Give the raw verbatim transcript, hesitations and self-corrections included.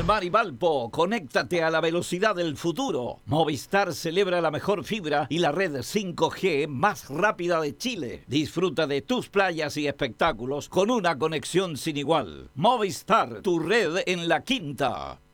Palmar y Valpo, conéctate a la velocidad del futuro. Movistar celebra la mejor fibra y la red cinco G más rápida de Chile. Disfruta de tus playas y espectáculos con una conexión sin igual. Movistar, tu red en la quinta.